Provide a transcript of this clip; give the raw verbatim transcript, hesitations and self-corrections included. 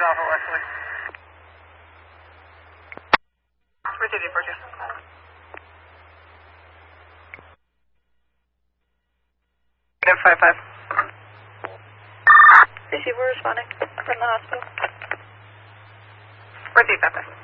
Bravo, Wesley. Receive the approach. Negative five five. Receiver responding from the hospital. Receive five five.